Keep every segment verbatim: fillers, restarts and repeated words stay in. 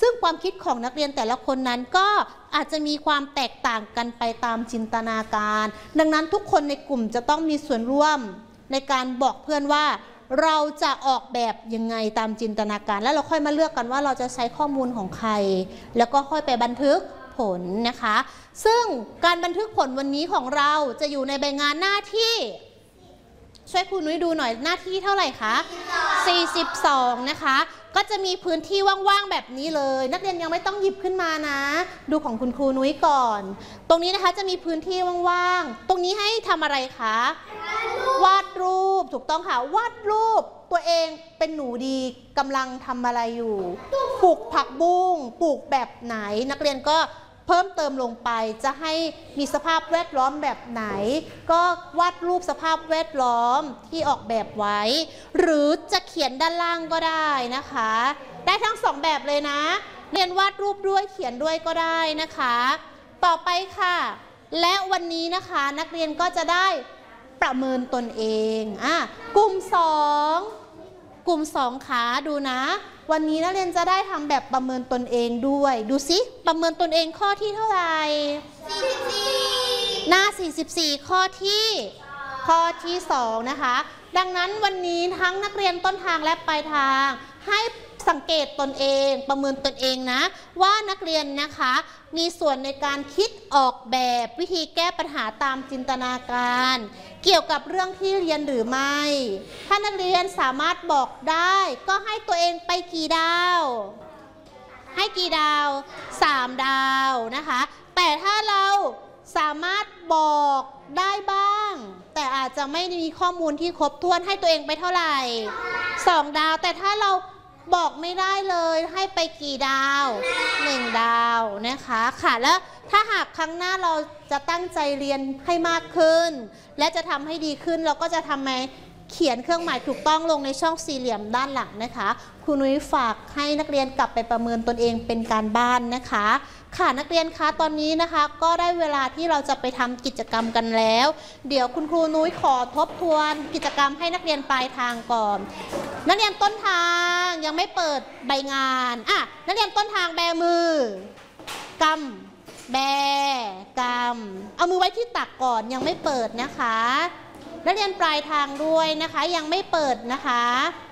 ซึ่งความคิดของนักเรียนแต่ละคนนั้นก็อาจจะมีความแตกต่างกันไปตามจินตนาการดังนั้นทุกคนในกลุ่มจะต้องมีส่วนร่วมในการบอกเพื่อนว่าเราจะออกแบบยังไงตามจินตนาการแล้วเราค่อยมาเลือกกันว่าเราจะใช้ข้อมูลของใครแล้วก็ค่อยไปบันทึกผลนะคะซึ่งการบันทึกผลวันนี้ของเราจะอยู่ในใบงานหน้าที่ช่วยครูนุ้ยดูหน่อยหน้าที่เท่าไหร่คะสี่สิบสองนะคะก็จะมีพื้นที่ว่างๆแบบนี้เลยนักเรียนยังไม่ต้องหยิบขึ้นมานะดูของคุณครูนุ้ยก่อนตรงนี้นะคะจะมีพื้นที่ว่างๆตรงนี้ให้ทำอะไรคะวาดรูปถูกต้องค่ะวาดรูปตัวเองเป็นหนูดีกำลังทำอะไรอยู่ปลูกผักบุ้งปลูกแบบไหนนักเรียนก็เพิ่มเติมลงไปจะให้มีสภาพแวดล้อมแบบไหนก็วาดรูปสภาพแวดล้อมที่ออกแบบไว้หรือจะเขียนด้านล่างก็ได้นะคะได้ทั้งสองแบบเลยนะเรียนวาดรูปด้วยเขียนด้วยก็ได้นะคะต่อไปค่ะและวันนี้นะคะนักเรียนก็จะได้ประเมินตนเองอ่ะกลุ่มสองกลุ่มสองขาดูนะวันนี้นักเรียนจะได้ทำแบบประเมินตนเองด้วยดูสิประเมินตนเองข้อที่เท่าไหร่สี่สิบสี่หน้าสี่สิบสี่ข้อที่ข้อที่สองนะคะดังนั้นวันนี้ทั้งนักเรียนต้นทางและปลายทางให้สังเกตตนเองประเมินตนเองนะว่านักเรียนนะคะมีส่วนในการคิดออกแบบวิธีแก้ปัญหาตามจินตนาการเกี่ยวกับเรื่องที่เรียนหรือไม่ถ้านักเรียนสามารถบอกได้ก็ให้ตัวเองไปกี่ดาวให้กี่ดาวสามดาวนะคะแต่ถ้าเราสามารถบอกได้บ้างแต่อาจจะไม่มีข้อมูลที่ครบถ้วนให้ตัวเองไปเท่าไหร่สองดาวแต่ถ้าเราบอกไม่ได้เลยให้ไปกี่ดาวหนึ่งดาวนะคะค่ะแล้วถ้าหากครั้งหน้าเราจะตั้งใจเรียนให้มากขึ้นและจะทำให้ดีขึ้นเราก็จะทำไงเขียนเครื่องหมายถูกต้องลงในช่องสี่เหลี่ยมด้านหลังนะคะครูนุ้ยฝากให้นักเรียนกลับไปประเมินตนเองเป็นการบ้านนะคะค่ะนักเรียนคะตอนนี้นะคะก็ได้เวลาที่เราจะไปทำกิจกรรมกันแล้วเดี๋ยวคุณครูนุ้ยขอทบทวนกิจกรรมให้นักเรียนปลายทางก่อนนักเรียนต้นทางยังไม่เปิดใบงานอ่ะนักเรียนต้นทางแบมือกำแบกำเอามือไว้ที่ตักก่อนยังไม่เปิดนะคะนักเรียนปลายทางด้วยนะคะยังไม่เปิดนะคะ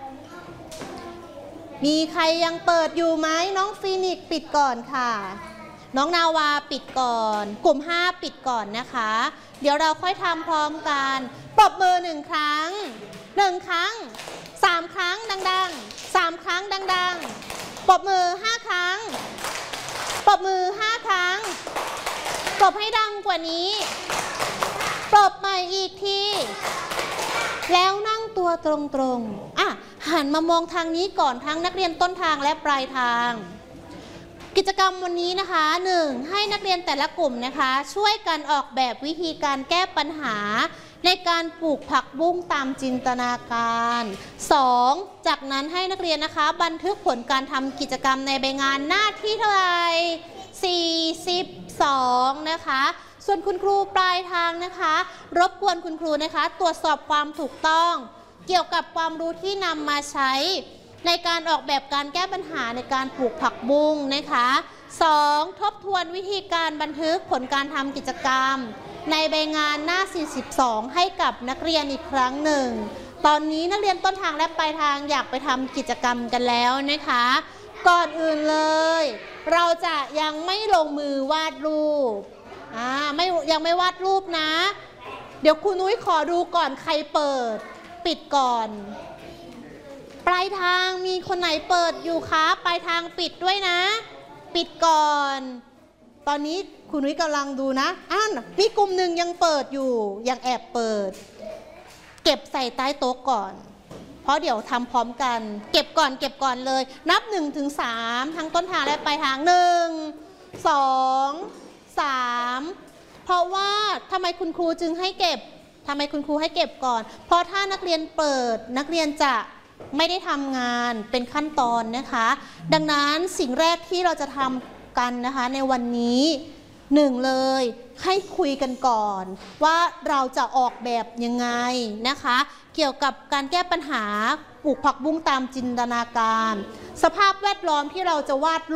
มีใครยังเปิดอยู่ไหมน้องฟีนิกซ์ปิดก่อนค่ะน้องนาวาปิดก่อนกลุ่มห้าปิดก่อนนะคะเดี๋ยวเราค่อยทำพร้อมกันปรบมือหนึ่งครั้งหนึ่งครั้งสามครั้งดังๆสามครั้งดังๆปรบมือห้าครั้งปรบมือห้าครั้งปรบให้ดังกว่านี้ปรบใหม่อีกทีแล้วนั่งตัวตรงๆอ่ะหันมามองทางนี้ก่อนทั้งนักเรียนต้นทางและปลายทางกิจกรรมวันนี้นะคะหนึ่งให้นักเรียนแต่ละกลุ่มนะคะช่วยกันออกแบบวิธีการแก้ปัญหาในการปลูกผักบุ้งตามจินตนาการสองจากนั้นให้นักเรียนนะคะบันทึกผลการทำกิจกรรมในใบงานหน้าที่เท่าไหร่สี่สิบสองนะคะส่วนคุณครูปลายทางนะคะรบกวนคุณครูนะคะตรวจสอบความถูกต้องเกี่ยวกับความรู้ที่นำมาใช้ในการออกแบบการแก้ปัญหาในการปลูกผักบุ้งนะคะสองทบทวนวิธีการบันทึกผลการทำกิจกรรมในใบงานหน้าสี่สิบสองให้กับนักเรียนอีกครั้งหนึ่งตอนนี้นักเรียนต้นทางและปลายทางอยากไปทำกิจกรรมกันแล้วนะคะก่อนอื่นเลยเราจะยังไม่ลงมือวาดรูปอ่าไม่ยังไม่วาดรูปนะเดี๋ยวครูนุ้ยขอดูก่อนใครเปิดปิดก่อนปลายทางมีคนไหนเปิดอยู่คะปลายทางปิดด้วยนะปิดก่อนตอนนี้ครูนุ้ยกำลังดูนะอ่านมีกลุ่มหนึ่งยังเปิดอยู่ยังแอบเปิดเก็บใส่ใต้โต๊ะก่อนเพราะเดี๋ยวทำพร้อมกันเก็บก่อนเก็บก่อนเลยนับหนึ่งถึงสามทั้งต้นทางและปลายทางหนึ่งสองสามเพราะว่าทำไมคุณครูจึงให้เก็บทำไมคุณครูให้เก็บก่อนเพราะถ้านักเรียนเปิดนักเรียนจะไม่ได้ทำงานเป็นขั้นตอนนะคะดังนั้นสิ่งแรกที่เราจะทำกันนะคะในวันนี้หนึ่งเลยให้คุยกันก่อนว่าเราจะออกแบบยังไงนะคะเกี่ยวกับการแก้ปัญหาปลูกผักบุ้งตามจินตนาการสภาพแวดล้อมที่เราจะวาด